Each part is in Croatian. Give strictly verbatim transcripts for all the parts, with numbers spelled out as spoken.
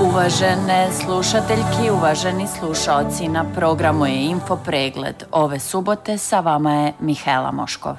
Uvažene slušateljki i uvaženi slušaoci, na programu je Info pregled. Ove subote sa vama je Mihaela Moškov.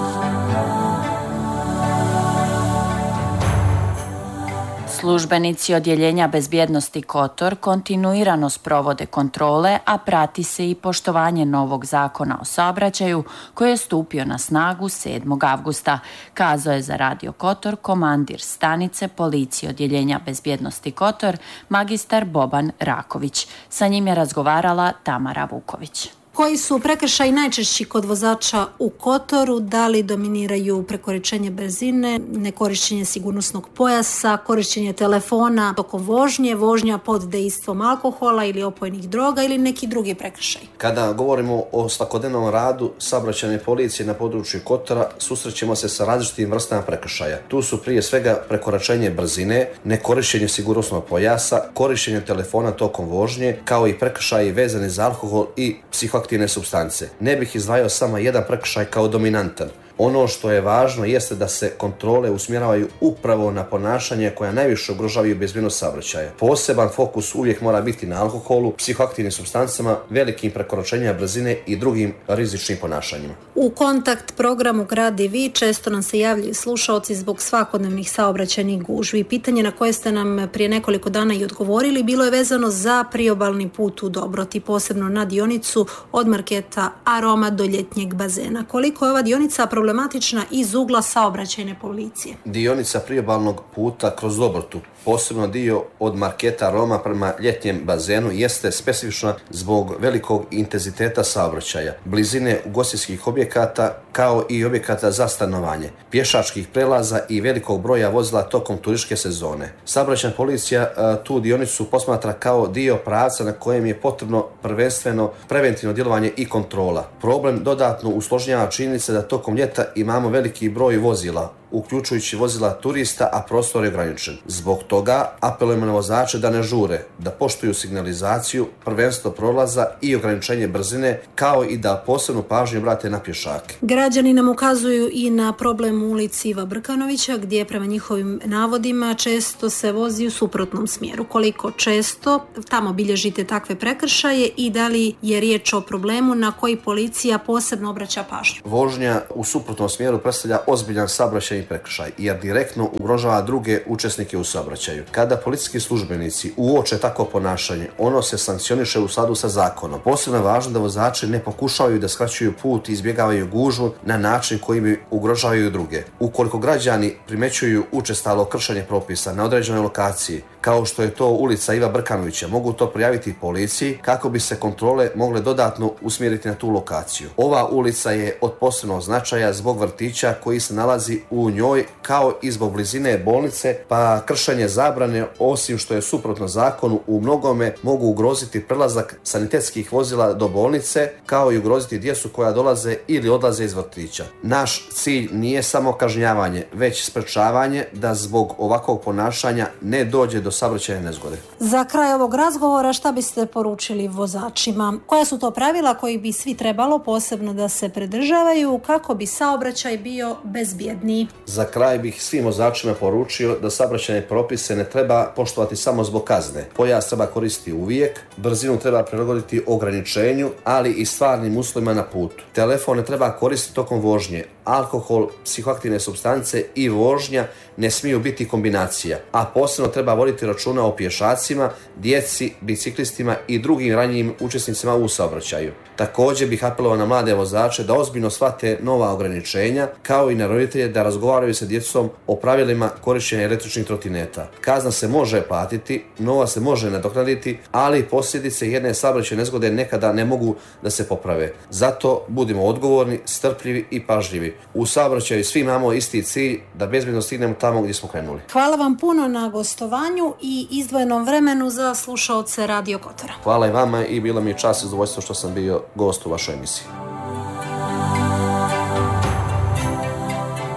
Službenici Odjeljenja bezbjednosti Kotor kontinuirano sprovode kontrole, a prati se i poštovanje novog zakona o saobraćaju koji je stupio na snagu sedmog avgusta, kazao je za Radio Kotor komandir stanice policije Odjeljenja bezbjednosti Kotor, magistar Boban Raković. Sa njim je razgovarala Tamara Vuković. Koji su prekršaji najčešći kod vozača u Kotoru? Da li dominiraju prekoračenje brzine, nekorišćenje sigurnosnog pojasa, korišćenje telefona tokom vožnje, vožnja pod dejstvom alkohola ili opojnih droga ili neki drugi prekršaj? Kada govorimo o svakodnevnom radu saobraćajne policije na području Kotora, susrećemo se sa različitim vrstama prekršaja. Tu su prije svega prekoračenje brzine, nekorišćenje sigurnosnog pojasa, korišćenje telefona tokom vožnje, kao i prekršaji vezani za alkohol i psihoaktivne supstance. Ne bih izdvajao samo jedan prekršaj kao dominantan. Ono što je važno jeste da se kontrole usmjeravaju upravo na ponašanje koja najviše ugrožavaju bezbjednost saobraćaja. Poseban fokus uvijek mora biti na alkoholu, psihoaktivnim supstancama, velikim prekoračenjima brzine i drugim rizičnim ponašanjima. U kontakt programu Grad i vi često nam se javljaju slušaoci zbog svakodnevnih saobraćajnih gužvi. Pitanje na koje ste nam prije nekoliko dana i odgovorili bilo je vezano za priobalni put u Dobroti, posebno na dionicu od marketa Aroma do ljetnjeg bazena. Koliko je ova dionica problematična iz ugla saobraćajne policije? Dionica priobalnog puta kroz Dobrotu, posebno dio od marketa Roma prema ljetnjem bazenu, jeste specifična zbog velikog intenziteta saobraćaja, blizine ugostiteljskih objekata kao i objekata za stanovanje, pješačkih prelaza i velikog broja vozila tokom turističke sezone. Saobraćajna policija a, tu dionicu posmatra kao dio pravca na kojem je potrebno prvenstveno preventivno djelovanje i kontrola. Problem dodatno usložnjava činjenica da tokom ljeta imamo veliki broj vozila, uključujući vozila turista, a prostor je ograničen. Zbog toga apelujemo na vozače da ne žure, da poštuju signalizaciju, prvenstvo prolaza i ograničenje brzine, kao i da posebnu pažnju obrate na pješake. Građani nam ukazuju i na problem u ulici Iva Brkanovića, gdje prema njihovim navodima često se vozi u suprotnom smjeru. Koliko često tamo bilježite takve prekršaje i da li je riječ o problemu na koji policija posebno obraća pažnju? Vožnja u suprotnom smjeru predstavlja ozbiljan saobraćajni prekršaj jer direktno ugrožava druge učesnike u saobraćaju. Kada policijski službenici uoče takvo ponašanje, ono se sankcioniše u skladu sa zakonom. Posebno je važno da vozači ne pokušavaju da skraćuju put i izbjegavaju gužvu na način koji bi ugrožavaju druge. Ukoliko građani primećuju učestalo kršenje propisa na određenoj lokaciji, kao što je to ulica Iva Brkanovića, mogu to prijaviti policiji kako bi se kontrole mogle dodatno usmjeriti na tu lokaciju. Ova ulica je od posebnog značaja zbog vrtića koji se nalazi u njoj, kao i zbog blizine bolnice, pa kršenje zabrane, osim što je suprotno zakonu, u mnogome mogu ugroziti prelazak sanitetskih vozila do bolnice, kao i ugroziti djecu koja dolaze ili odlaze iz vrtića. Naš cilj nije samo kažnjavanje, već sprečavanje da zbog ovakvog ponašanja ne dođe do saobraćajne nezgode. Za kraj ovog razgovora šta biste poručili vozačima? Koja su to pravila koji bi svi trebalo posebno da se pridržavaju kako bi saobraćaj bio bezbjedniji? Za kraj bih svim vozačima poručio da saobraćajne propise ne treba poštovati samo zbog kazne. Pojas treba koristiti uvijek, brzinu treba prilagoditi ograničenju, ali i stvarnim uslovima na putu. Telefon ne treba koristiti tokom vožnje. Alkohol, psihoaktivne supstance i vožnja ne smiju biti kombinacija, a posebno treba voditi računa o pješacima, djeci, biciklistima i drugim ranjivim učesnicima u saobraćaju. Također bih apelovao na mlade vozače da ozbiljno shvate nova ograničenja, kao i na roditelje da razgovaraju sa djecom o pravilima korištenja električnih trotineta. Kazna se može platiti, novac se može nadoknaditi, ali posljedice jedne saobraćajne nezgode nekada ne mogu da se poprave. Zato budimo odgovorni, strpljivi i pažljivi. U saobraćaju svi imamo isti cilj, da bezbjedno stignemo tamo gdje smo krenuli. Hvala vam puno na gostovanju i izdvojenom vremenu za slušaoce Radio Kotora. Hvala i vama i bilo mi je čast i zadovoljstvo što sam bio gost u vašoj emisiji.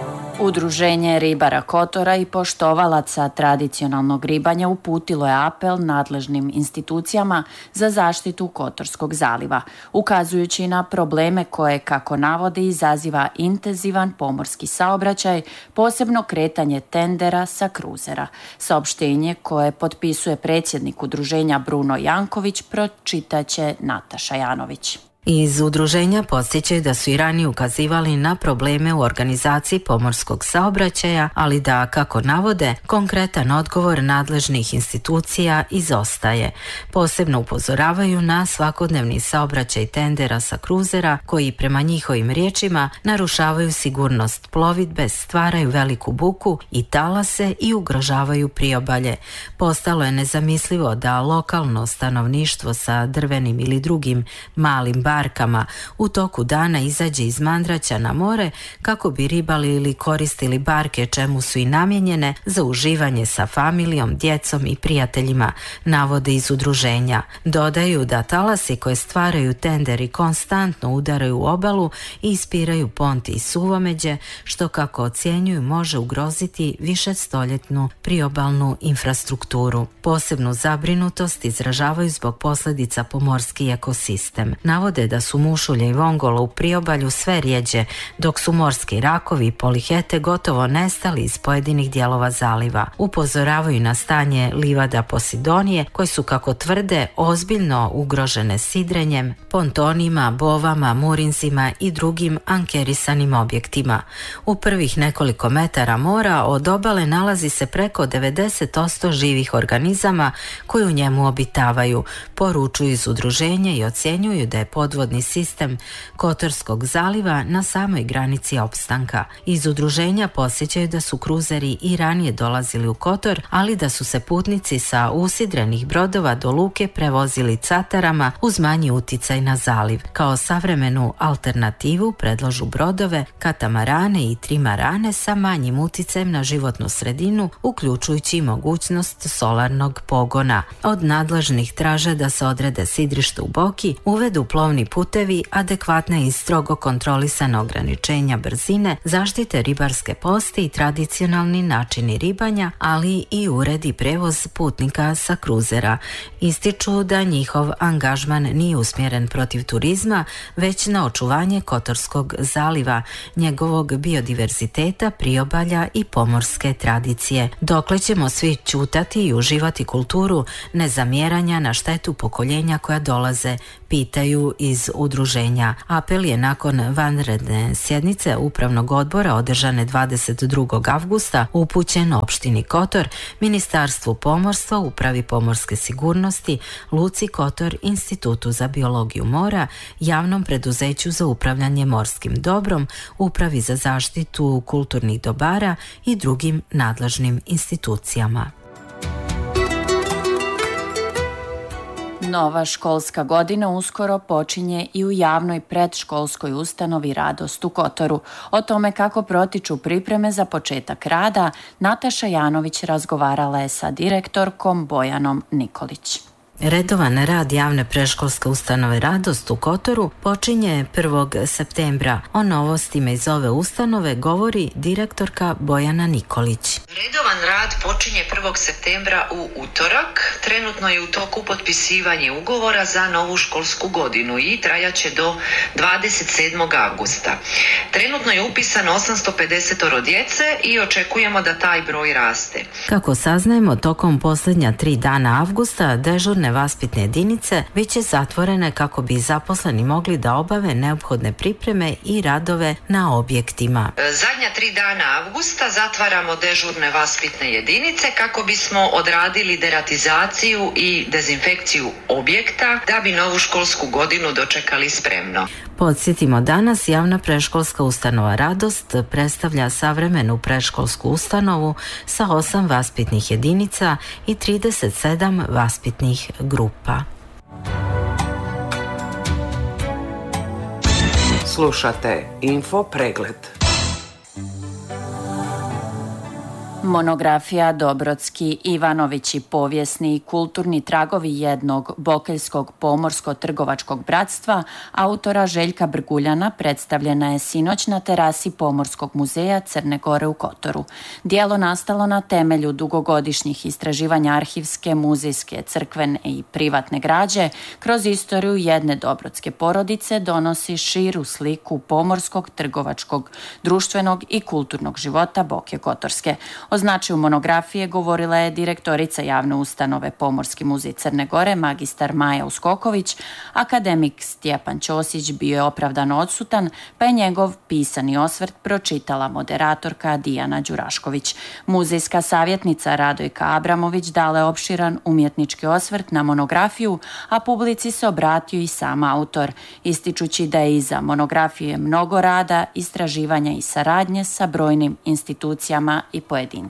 Udruženje ribara Kotora i poštovalaca tradicionalnog ribanja uputilo je apel nadležnim institucijama za zaštitu Kotorskog zaliva, ukazujući na probleme koje, kako navode, izaziva intenzivan pomorski saobraćaj, posebno kretanje tendera sa kruzera. Saopštenje koje potpisuje predsjednik udruženja Bruno Janković pročitaće Nataša Janović. Iz udruženja podsjećaju da su i ranije ukazivali na probleme u organizaciji pomorskog saobraćaja, ali da, kako navode, konkretan odgovor nadležnih institucija izostaje. Posebno upozoravaju na svakodnevni saobraćaj tendera sa kruzera koji, prema njihovim riječima, narušavaju sigurnost plovidbe, stvaraju veliku buku i talase i ugrožavaju priobalje. Postalo je nezamislivo da lokalno stanovništvo sa drvenim ili drugim malim barkama u toku dana izađe iz Mandraća na more kako bi ribali ili koristili barke, čemu su i namijenjene za uživanje sa familijom, djecom i prijateljima, navode iz udruženja. Dodaju da talasi koje stvaraju tenderi konstantno udaraju u obalu i ispiraju ponti i suvomeđe, što, kako ocjenjuju, može ugroziti višestoljetnu priobalnu infrastrukturu. Posebnu zabrinutost izražavaju zbog posljedica po morski ekosistem. Navode da su mušulje i vongola u priobalju sve rjeđe, dok su morski rakovi i polihete gotovo nestali iz pojedinih dijelova zaliva. Upozoravaju na stanje livada Posidonije, koji su, kako tvrde, ozbiljno ugrožene sidrenjem, pontonima, bovama, murinzima i drugim ankerisanim objektima. U prvih nekoliko metara mora od obale nalazi se preko devedeset posto živih organizama koji u njemu obitavaju, poručuju iz udruženja i ocjenjuju da je podvodni sistem Kotorskog zaliva na samoj granici opstanka. Iz udruženja podsjećaju da su kruzeri i ranije dolazili u Kotor, ali da su se putnici sa usidrenih brodova do luke prevozili catarama uz manji uticaj na zaliv. Kao savremenu alternativu predlažu brodove, katamarane i trimarane sa manjim uticajem na životnu sredinu, uključujući i mogućnost solarnog pogona. Od nadležnih traže da se odrede sidrište u Boki, uvedu plovni putevi, adekvatne i strogo kontrolisane ograničenja brzine, zaštite ribarske poste i tradicionalni načini ribanja, ali i uredi prevoz putnika sa kruzera. Ističu da njihov angažman nije usmjeren protiv turizma, već na očuvanje Kotorskog zaliva, njegovog biodiverziteta, priobalja i pomorske tradicije. Dokle ćemo svi ćutati i uživati kulturu nezamjeranja na štetu pokoljenja koja dolaze, pitaju iz udruženja. Apel je nakon vanredne sjednice Upravnog odbora održane dvadeset drugog avgusta upućen opštini Kotor, Ministarstvu pomorstva, Upravi pomorske sigurnosti, Luci Kotor, Institutu za biologiju mora, Javnom preduzeću za upravljanje morskim dobrom, Upravi za zaštitu kulturnih dobara i drugim nadležnim institucijama. Nova školska godina uskoro počinje i u javnoj predškolskoj ustanovi Radost u Kotoru. O tome kako protiču pripreme za početak rada, Nataša Janović razgovarala je sa direktorkom Bojanom Nikolić. Redovan rad javne predškolske ustanove Radost u Kotoru počinje prvog septembra. O novostima iz ove ustanove govori direktorka Bojana Nikolić. Redovan rad počinje prvog septembra u utorak. Trenutno je u toku potpisivanje ugovora za novu školsku godinu i trajaće do dvadeset sedmog avgusta. Trenutno je upisano osamsto pedeset djece i očekujemo da taj broj raste. Kako saznajemo, tokom posljednja tri dana avgusta dežurne vaspitne jedinice bit će zatvorene kako bi zaposleni mogli da obave neophodne pripreme i radove na objektima. Zadnja tri dana avgusta zatvaramo dežurne vaspitne jedinice kako bismo odradili deratizaciju i dezinfekciju objekta da bi novu školsku godinu dočekali spremno. Podsjetimo, danas javna predškolska ustanova Radost predstavlja savremenu predškolsku ustanovu sa osam vaspitnih jedinica i trideset sedam vaspitnih grupa. Slušate Info Pregled. Monografija Dobrocki Ivanovići, povijesni i kulturni tragovi jednog bokeljskog pomorsko-trgovačkog bratstva autora Željka Brguljana predstavljena je sinoć na terasi Pomorskog muzeja Crne Gore u Kotoru. Djelo nastalo na temelju dugogodišnjih istraživanja arhivske, muzejske, crkvene i privatne građe kroz istoriju jedne dobrocke porodice donosi širu sliku pomorskog, trgovačkog, društvenog i kulturnog života Boke Kotorske. O značaju monografije govorila je direktorica javne ustanove Pomorski muzej Crne Gore, magistar Maja Uskoković. Akademik Stjepan Ćosić bio je opravdano odsutan, pa je njegov pisani osvrt pročitala moderatorka Dijana Đurašković. Muzejska savjetnica Radojka Abramović dala je opširan umjetnički osvrt na monografiju, a publici se obratio i sam autor, ističući da je iza monografije mnogo rada, istraživanja i saradnje sa brojnim institucijama i pojedincima.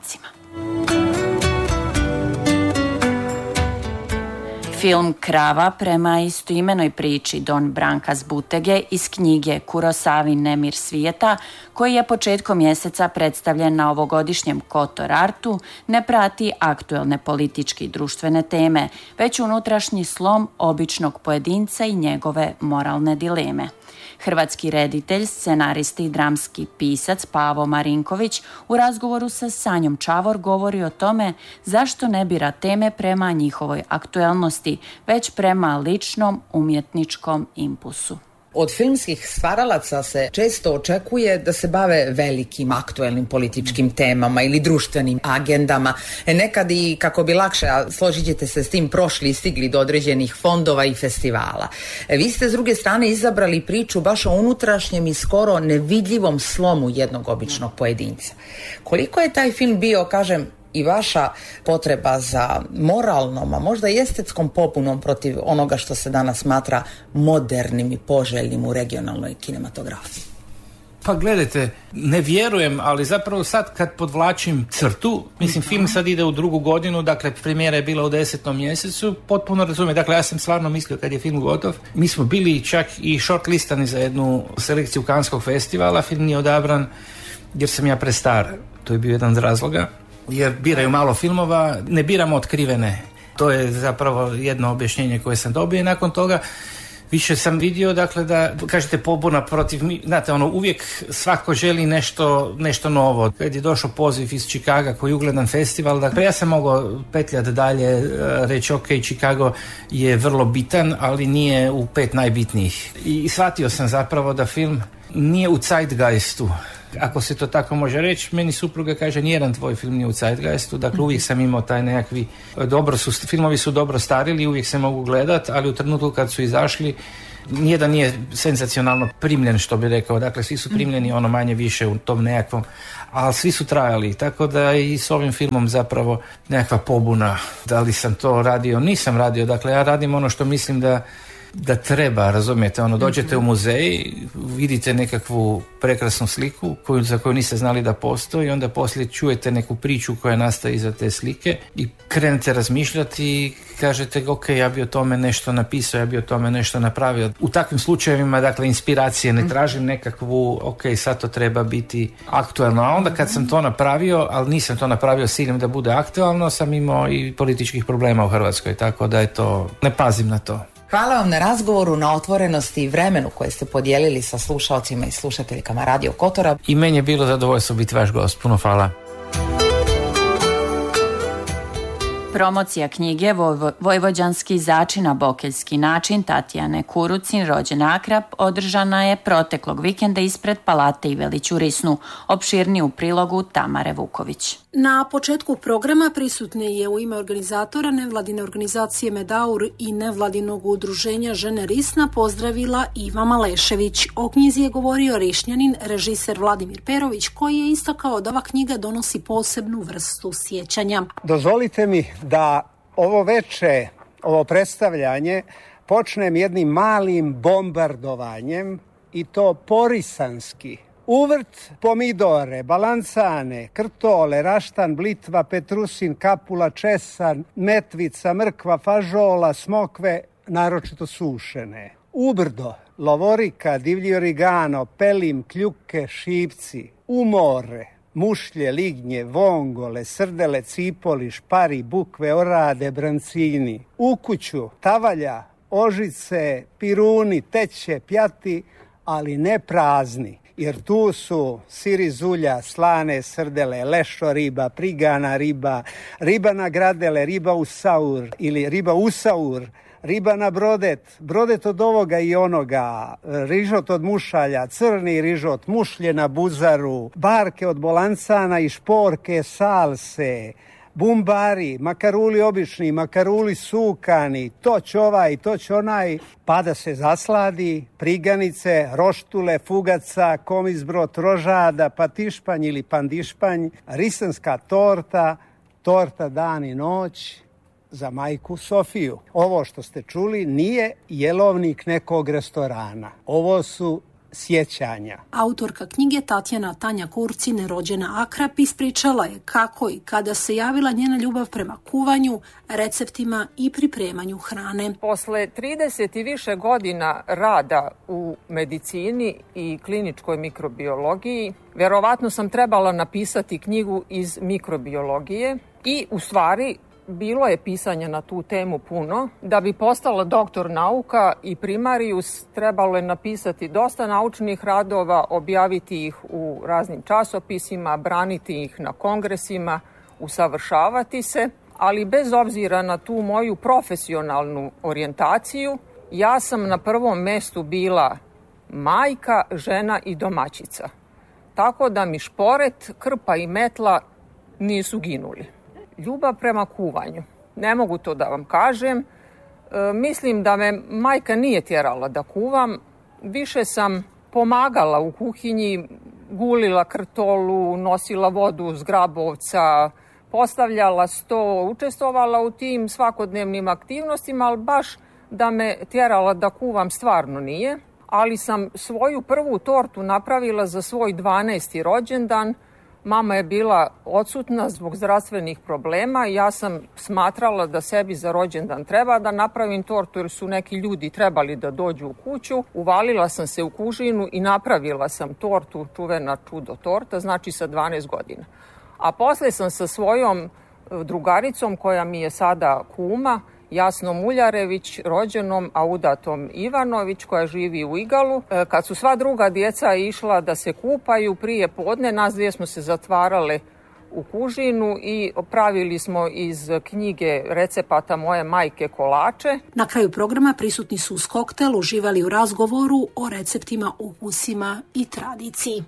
Film Krava prema istoimenoj priči Don Branka Zbutege iz knjige Kurosavin Nemir svijeta, koji je početkom mjeseca predstavljen na ovogodišnjem Kotor Artu, ne prati aktuelne političke i društvene teme, već unutrašnji slom običnog pojedinca i njegove moralne dileme. Hrvatski reditelj, scenarista i dramski pisac Pavo Marinković u razgovoru sa Sanjom Čavor govori o tome zašto ne bira teme prema njihovoj aktuelnosti, već prema ličnom umjetničkom impulsu. Od filmskih stvaralaca se često očekuje da se bave velikim aktuelnim političkim temama ili društvenim agendama. Nekad i, kako bi lakše, a složit ćete se s tim, prošli i stigli do određenih fondova i festivala. Vi ste s druge strane izabrali priču baš o unutrašnjem i skoro nevidljivom slomu jednog običnog pojedinca. Koliko je taj film bio, kažem, i vaša potreba za moralnom, a možda i estetskom popunom protiv onoga što se danas smatra modernim i poželjnim u regionalnoj kinematografiji? Pa gledajte, ne vjerujem, ali zapravo sad kad podvlačim crtu, mislim, film sad ide u drugu godinu, dakle premijera je bila u desetom mjesecu, potpuno razumijem. Dakle, ja sam stvarno mislio kad je film gotov. Mi smo bili čak i shortlistani za jednu selekciju Canskog festivala, film nije odabran jer sam ja prestar, to je bio jedan od razloga. Jer biraju malo filmova, ne biramo otkrivene. To je zapravo jedno objašnjenje koje sam dobio i nakon toga više sam vidio, dakle, da kažete pobuna protiv, znate, ono, uvijek svako želi nešto, nešto novo. Kad je došao poziv iz Chicaga koji je ugledan festival, dakle, ja sam mogao petljati dalje, reći ok, Chicago je vrlo bitan, ali nije u pet najbitnijih. I shvatio sam zapravo da film nije u zeitgeistu, ako se to tako može reći. Meni supruga kaže, nijedan tvoj film nije u zeitgeistu, dakle uvijek sam imao taj nekakvi, dobro su, filmovi su dobro starili, uvijek se mogu gledati, ali u trenutku kad su izašli, nijedan nije senzacionalno primljen, što bi rekao, dakle svi su primljeni ono manje više u tom nekakvom, ali svi su trajali, tako da i s ovim filmom zapravo nekakva pobuna. Da li sam to radio? Nisam radio, dakle ja radim ono što mislim da da treba, razumijete, ono, dođete u muzej, vidite nekakvu prekrasnu sliku koju, za koju niste znali da postoji, i onda poslije čujete neku priču koja nastaje iza te slike i krenete razmišljati i kažete, ok, ja bi o tome nešto napisao, ja bi o tome nešto napravio. U takvim slučajevima, dakle, inspiracije, ne tražim nekakvu, ok, sad to treba biti aktualno, a onda kad sam to napravio, ali nisam to napravio s ciljem da bude aktualno, sam imao i političkih problema u Hrvatskoj, tako da je to, ne pazim na to. Hvala vam na razgovoru, na otvorenosti i vremenu koje ste podijelili sa slušalcima i slušateljkama Radio Kotora. I meni je bilo zadovoljstvo biti vaš gost. Puno hvala. Promocija knjige Vojvođanski začina bokeljski način Tatjane Kurucin, rođena Akrap, održana je proteklog vikenda ispred Palate Ivelić u Risnu. Opširni u prilogu Tamare Vuković. Na početku programa prisutne je u ime organizatora nevladine organizacije Medaur i nevladinog udruženja Žene Risna pozdravila Iva Malešević. O knjizi je govorio Rišnjanin, režiser Vladimir Perović, koji je istakao da ova knjiga donosi posebnu vrstu sjećanja. Dozvolite mi da ovo veče, ovo predstavljanje, počnem jednim malim bombardovanjem, i to porisanski. Uvrt, pomidore, balancane, krtole, raštan, blitva, petrusin, kapula, česan, metvica, mrkva, fažola, smokve, naročito sušene. Ubrdo, lovorika, divlji origano, pelim, kljuke, šipci. Umore, mušlje, lignje, vongole, srdele, cipoli, špari, bukve, orade, brancini. U kuću tavalja, ožice, piruni, teće, pjati, ali ne prazni. Jer tu su siri zulja, slane srdele, lešo riba, prigana riba, riba na gradele, riba u saur ili riba usaur, riba na brodet, brodet od ovoga i onoga, rižot od mušalja, crni rižot, mušlje na buzaru, barke od bolancana i šporke, salse, bumbari, makaruli obični, makaruli sukani, toć ovaj, toć onaj, pa da se zasladi, priganice, roštule, fugaca, komizbrot, rožada, patišpanj ili pandišpanj, risanska torta, torta dan i noć za majku Sofiju. Ovo što ste čuli nije jelovnik nekog restorana. Ovo su sjećanja. Autorka knjige Tatjana Tanja Kurcine, rođena Akrap, ispričala je kako i kada se javila njena ljubav prema kuvanju, receptima i pripremanju hrane. Posle trideset i više godina rada u medicini i kliničkoj mikrobiologiji, verovatno sam trebala napisati knjigu iz mikrobiologije i u stvari bilo je pisanja na tu temu puno. Da bi postala doktor nauka i primarijus, trebalo je napisati dosta naučnih radova, objaviti ih u raznim časopisima, braniti ih na kongresima, usavršavati se, ali bez obzira na tu moju profesionalnu orijentaciju, ja sam na prvom mestu bila majka, žena i domaćica. Tako da mi šporet, krpa i metla nisu ginuli. Ljubav prema kuvanju. Ne mogu to da vam kažem. E, mislim da me majka nije tjerala da kuvam. Više sam pomagala u kuhinji, gulila krtolu, nosila vodu s grabovca, postavljala sto, učestvovala u tim svakodnevnim aktivnostima, ali baš da me tjerala da kuvam stvarno nije. Ali sam svoju prvu tortu napravila za svoj dvanaesti rođendan. Mama je bila odsutna zbog zdravstvenih problema i ja sam smatrala da sebi za rođendan treba da napravim tortu jer su neki ljudi trebali da dođu u kuću. Uvalila sam se u kužinu i napravila sam tortu, čuvena čudo torta, znači sa dvanaest godina. A posle sam sa svojom drugaricom koja mi je sada kuma, Jasnom Uljarević, rođenom, a udatom Ivanović, koja živi u Igalu. Kad su sva druga djeca išla da se kupaju prije podne, nas dvije smo se zatvarale u kužinu i pravili smo iz knjige recepata moje majke kolače. Na kraju programa prisutni su uz koktel uživali u razgovoru o receptima, ukusima i tradiciji.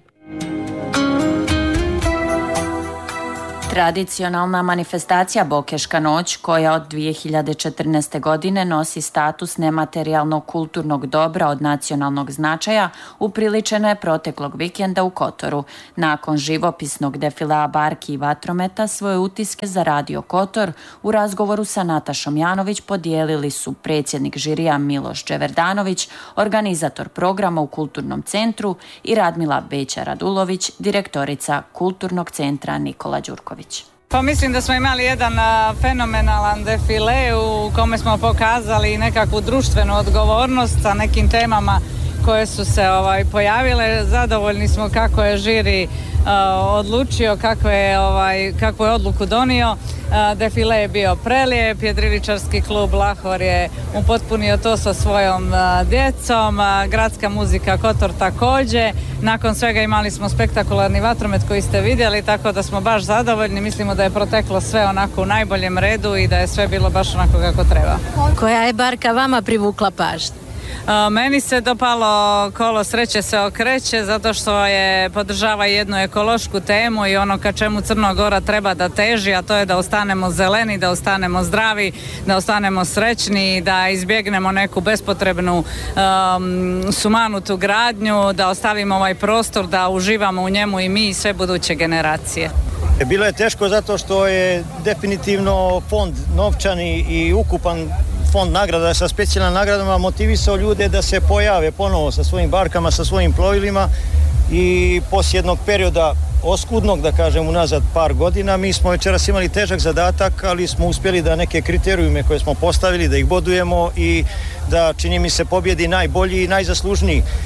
Tradicionalna manifestacija Bokeška noć, koja od dvije hiljade četrnaeste. godine nosi status nematerijalnog kulturnog dobra od nacionalnog značaja, upriličena je proteklog vikenda u Kotoru. Nakon živopisnog defilea barki i vatrometa, svoje utiske za Radio Kotor u razgovoru sa Natašom Janović podijelili su predsjednik žirija Miloš Dževerdanović, organizator programa u Kulturnom centru, i Radmila Beća-Radulović, direktorica Kulturnog centra Nikola Đurković. Pa mislim da smo imali jedan uh, fenomenalan defile u kome smo pokazali nekakvu društvenu odgovornost sa nekim temama koje su se ovaj, pojavile. Zadovoljni smo kako je žiri uh, odlučio, kako je, ovaj, kako je odluku donio. Uh, defile je bio prelijep, jedriličarski klub Lahor je upotpunio to sa svojom uh, djecom, uh, gradska muzika Kotor također. Nakon svega imali smo spektakularni vatromet koji ste vidjeli, tako da smo baš zadovoljni. Mislimo da je proteklo sve onako u najboljem redu i da je sve bilo baš onako kako treba. Koja je barka vama privukla pažnju? Uh, meni se dopalo kolo Sreće se okreće zato što je podržava jednu ekološku temu i ono ka čemu Crna Gora treba da teži, a to je da ostanemo zeleni, da ostanemo zdravi, da ostanemo srećni, da izbjegnemo neku bespotrebnu um, sumanutu gradnju, da ostavimo ovaj prostor, da uživamo u njemu i mi i sve buduće generacije. Bilo je teško zato što je definitivno fond novčani i ukupan fond nagrada sa specijalnim nagradama motivisao ljude da se pojave ponovo sa svojim barkama, sa svojim plovilima, i poslije jednog perioda oskudnog, da kažem, unazad par godina, mi smo večeras imali težak zadatak, ali smo uspjeli da neke kriterijume koje smo postavili, da ih bodujemo i da, čini mi se, pobjedi najbolji i najzaslužniji.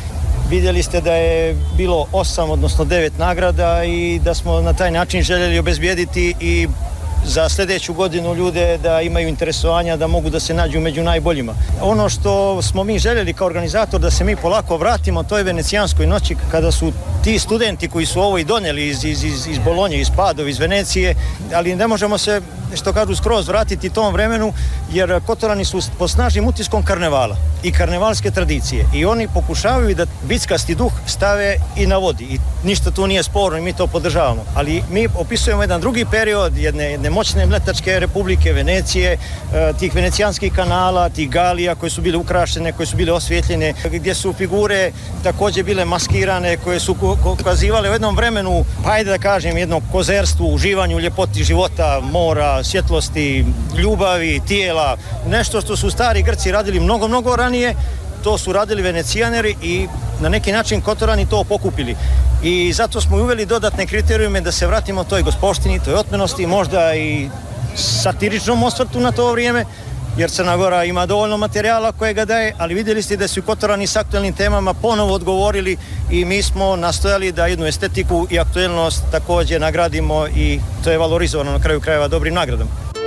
Vidjeli ste da je bilo osam, odnosno devet nagrada i da smo na taj način željeli obezbijediti i za sljedeću godinu ljude da imaju interesovanja, da mogu da se nađu među najboljima. Ono što smo mi željeli kao organizator da se mi polako vratimo toj venecijanskoj noći kada su ti studenti koji su ovo i donijeli iz, iz, iz, iz Bolonje, iz Padove, iz Venecije, ali ne možemo se, što kažu, skroz vratiti tom vremenu jer Kotorani su pod snažnim utiskom karnevala i karnevalske tradicije i oni pokušavaju da vickasti duh stave i na vodi i ništa tu nije sporno i mi to podržavamo, ali mi opisujemo jedan drugi period, jedne, jedne moćne mletačke republike Venecije, tih venecijanskih kanala, tih galija koje su bile ukrašene, koje su bile osvjetljene, gdje su figure također bile maskirane, koje su ukazivale u jednom vremenu, pa ajde da kažem, jednom kozerstvu, uživanju, ljepoti života, mora, svjetlosti, ljubavi, tijela, nešto što su stari Grci radili mnogo, mnogo ranije, to su radili Venecijaneri i na neki način Kotorani to pokupili. I zato smo uveli dodatne kriterijume da se vratimo toj gospoštini, toj otmenosti, možda i satiričnom osvrtu na to vrijeme, jer Crna Gora ima dovoljno materijala kojega daje, ali vidjeli ste da su Kotorani s aktualnim temama ponovo odgovorili i mi smo nastojali da jednu estetiku i aktualnost također nagradimo i to je valorizovano na kraju krajeva dobrim nagradom.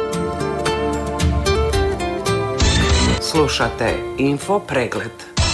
Slušate Info Pregled.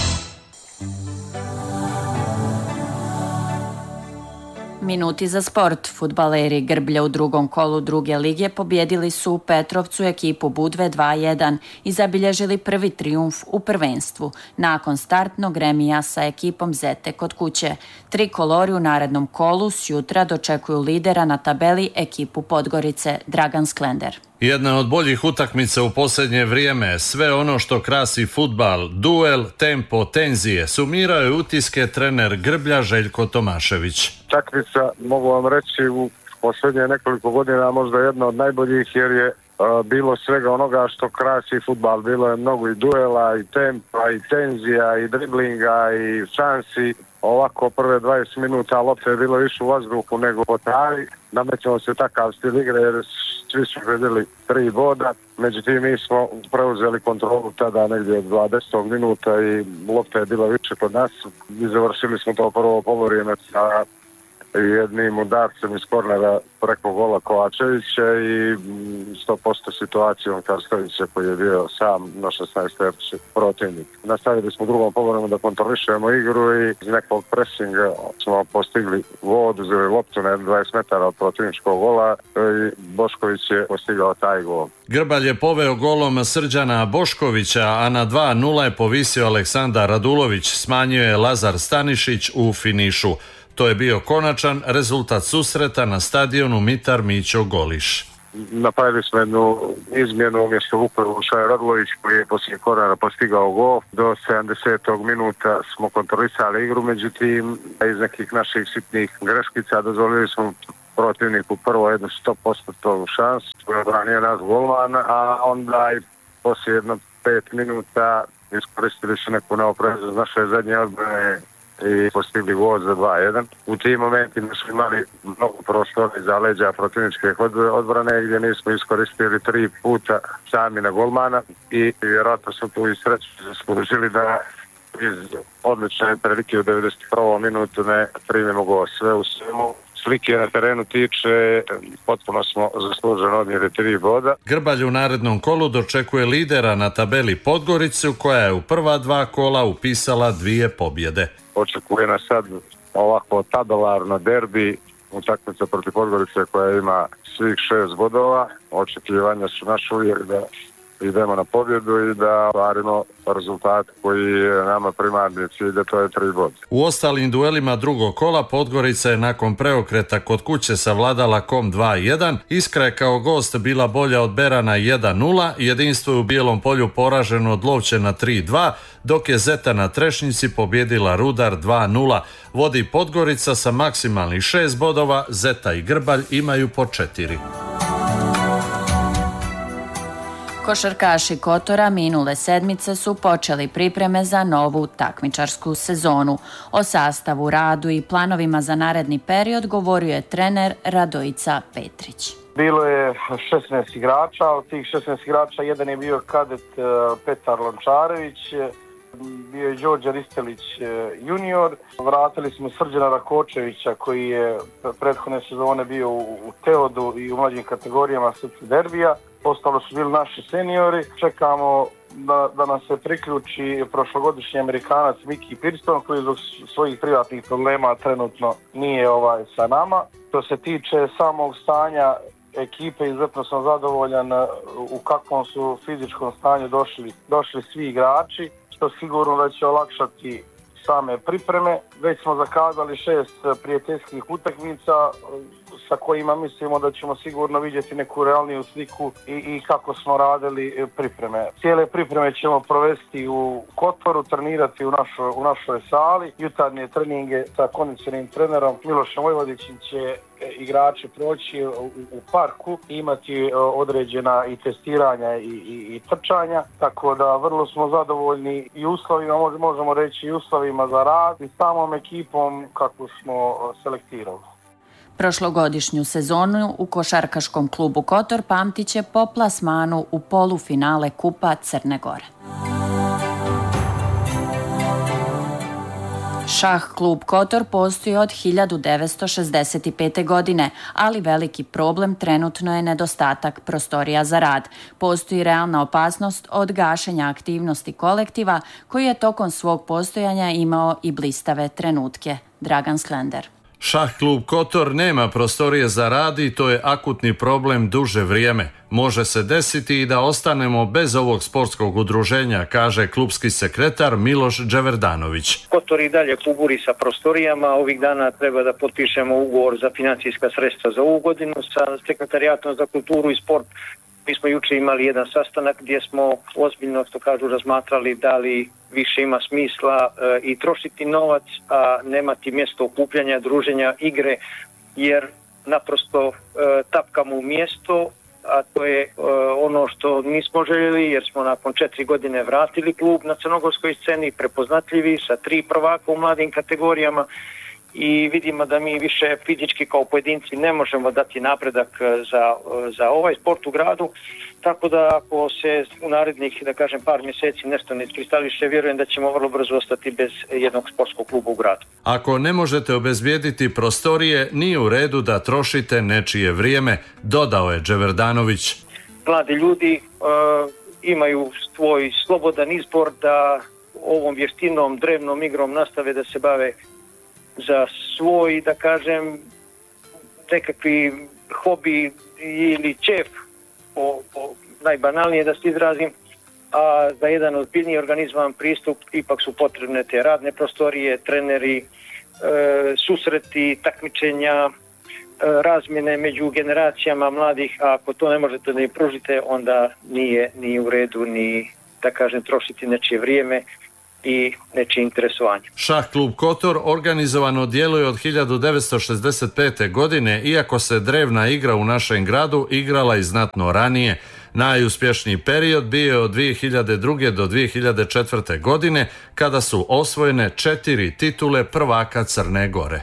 Minuti za sport. Fudbaleri Grblja u drugom kolu druge lige pobjedili su u Petrovcu ekipu Budve dva jedan i zabilježili prvi trijumf u prvenstvu nakon startnog remija sa ekipom Zete kod kuće. Trikolori u narednom kolu sjutra dočekuju lidera na tabeli ekipu Podgorice Dragan Sklender. Jedna od boljih utakmica u posljednje vrijeme, sve ono što krasi fudbal, duel, tempo, tenzije, sumirao je utiske trener Grblja Željko Tomašević. Utakmica, mogu vam reći, u posljednje nekoliko godina možda jedna od najboljih jer je uh, bilo svega onoga što krasi fudbal. Bilo je mnogo i duela, i tempa, i tenzija, i driblinga, i šansi. Ovako prve dvadeset minuta lopte je bilo više u vazduhu nego po travi. Namećemo se takav stil igre jer svi su vidjeli tri boda. Međutim, mi smo preuzeli kontrolu tada negdje od dvadesetog minuta i lopta je bila više kod nas. I završili smo to prvo polovrijeme sa jednim udarcem iz kornera preko gola Kovačevića i sto posto situacijom Karstovića koji je bio sam na šesnaest protivnik. Nastavili smo u drugom polovremenu da kontrolišemo igru i iz nekog presinga smo postigli vod, uzeli loptu na dvadeset metara od protivničkog gola i Bošković je postigao taj gol. Grbalj je poveo golom Srđana Boškovića, a na dva nula je povisio Aleksandar Radulović, smanjio je Lazar Stanišić u finišu. To je bio konačan rezultat susreta na stadionu Mitar Mićo Goliš. Napravili smo jednu izmjenu umjesto Vukovića Radulović koji je poslije korana postigao gol. Do sedamdesetog minuta smo kontrolisali igru, međutim iz nekih naših sitnih greškica dozvolili smo protivniku prvo jednu sto posto šansu, odbranio nas golman, a onda i poslije jedno pet minuta iskoristili su neku neopreznost naše zadnje odbrane i postigli gol za dva jedan. U tim momentima smo imali mnogo prostora iza leđa protivničke odbrane gdje nismo iskoristili tri puta sami na golmana i vjerojatno smo tu i sreću zaslužili da iz odlične prilike u devedeset prvom minutu ne primimo gol. Sve u svemu slike na terenu tiče, potpuno smo zasluženo odnijeli tri boda. Grbalj u narednom kolu dočekuje lidera na tabeli Podgoricu koja je u prva dva kola upisala dvije pobjede. Očekuje nas sad ovako tabelarno derbi, utakmica protiv Podgorice koja ima svih šest bodova. Očekivanja su naše uvijek da idemo na pobjedu i da ostvarimo rezultat koji je nama primarni cilj, da to je tri bod. U ostalim duelima drugog kola Podgorica je nakon preokreta kod kuće savladala Kom dva jedan, Iskra je kao gost bila bolja od Berana jedan nula, Jedinstvo je u Bijelom Polju poraženo od Lovćena tri dva, dok je Zeta na Trešnjici pobjedila Rudar dva nula. Vodi Podgorica sa maksimalnih šest bodova, Zeta i Grbalj imaju po četiri. Košarkaši Kotora minule sedmice su počeli pripreme za novu takmičarsku sezonu. O sastavu, radu i planovima za naredni period govorio je trener Radojica Petrić. Bilo je šesnaest igrača, od tih šesnaest igrača jedan je bio kadet Petar Lončarević, bio je Đorđe Ristelić junior. Vratili smo Srđana Rakočevića koji je prethodne sezone bio u Teodu i u mlađim kategorijama Srpski derbija. Ostalo su bili naši seniori. Čekamo da, da nam se priključi prošlogodišnji Amerikanac Mickey Pearson koji zbog svojih privatnih problema trenutno nije ovaj sa nama. Što se tiče samog stanja ekipe, izuzetno sam zadovoljan u kakvom su fizičkom stanju došli, došli svi igrači, što sigurno da će olakšati same pripreme. Već smo zakazali šest prijateljskih utakmica sa kojima mislimo da ćemo sigurno vidjeti neku realniju sliku i, i kako smo radili pripreme. Cijele pripreme ćemo provesti u Kotoru, trenirati u našoj, u našoj sali. Jutarnje treninge sa kondicionim trenerom Milošem Vojvodićem će igrači proći u, u parku i imati određena i testiranja i, i, i trčanja, tako da vrlo smo zadovoljni i uslovima, možemo reći i uslovima za rad i samom ekipom kako smo selektirali. Prošlogodišnju sezonu u košarkaškom klubu Kotor pamtit će po plasmanu u polufinale Kupa Crne Gore. Šah klub Kotor postoji od hiljadu devetsto šezdeset pete. godine, ali veliki problem trenutno je nedostatak prostorija za rad. Postoji realna opasnost od gašenja aktivnosti kolektiva koji je tokom svog postojanja imao i blistave trenutke. Dragan Slender. Šah klub Kotor nema prostorije za rad i to je akutni problem duže vrijeme. Može se desiti i da ostanemo bez ovog sportskog udruženja, kaže klubski sekretar Miloš Đeverdanović. Kotor i dalje kuburi sa prostorijama. Ovih dana treba da potpišemo ugovor za financijska sredstva za ovu godinu sa sekretarijatom za kulturu i sport. Mi smo juče imali jedan sastanak gdje smo ozbiljno, što kažu, razmatrali da li više ima smisla e, i trošiti novac, a nemati mjesto okupljanja, druženja, igre, jer naprosto e, tapkamo u mjesto, a to je e, ono što nismo željeli, jer smo nakon četiri godine vratili klub na crnogorskoj sceni, prepoznatljivi sa tri prvaka u mladim kategorijama, i vidimo da mi više fizički kao pojedinci ne možemo dati napredak za, za ovaj sport u gradu, tako da ako se u narednih, da kažem, par mjeseci nešto ne iskristališe, vjerujem da ćemo vrlo brzo ostati bez jednog sportskog kluba u gradu. Ako ne možete obezbijediti prostorije, nije u redu da trošite nečije vrijeme, dodao je Đeverdanović. Mladi ljudi uh, imaju svoj slobodan izbor da ovom vještinom, drevnom igrom nastave da se bave za svoj, da kažem, nekakvi hobi ili čef, po, po najbanalnije da se izrazim, a za jedan ozbiljniji organizovan pristup ipak su potrebne te radne prostorije, treneri, e, susreti, takmičenja, e, razmjene među generacijama mladih, a ako to ne možete da im pružite, onda nije, nije u redu ni, da kažem, trošiti nečije vrijeme i nečije interesovanje. Šah klub Kotor organizovano djeluje od hiljadu devetsto šezdeset pete. godine, iako se drevna igra u našem gradu igrala i znatno ranije. Najuspješniji period bio je od dvije hiljade druge. do dvije hiljade četvrte. godine, kada su osvojene četiri titule prvaka Crne Gore.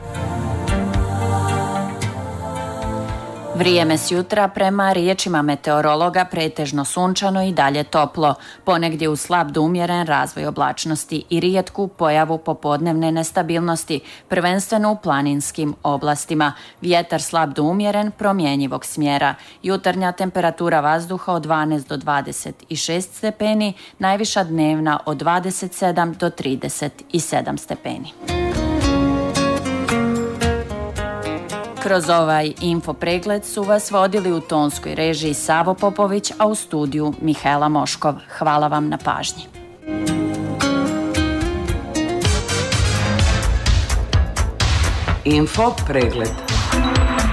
Vrijeme s jutra prema riječima meteorologa pretežno sunčano i dalje toplo, ponegdje u slab do umjeren razvoj oblačnosti i rijetku pojavu popodnevne nestabilnosti, prvenstveno u planinskim oblastima. Vjetar slab do umjeren, promjenjivog smjera. Jutarnja temperatura vazduha od dvanaest do dvadeset šest stepeni, najviša dnevna od dvadeset sedam do trideset sedam stepeni. Kroz ovaj info pregled su vas vodili u tonskoj režiji Savo Popović, a u studiju Mihaela Moškov. Hvala vam na pažnji. Info pregled.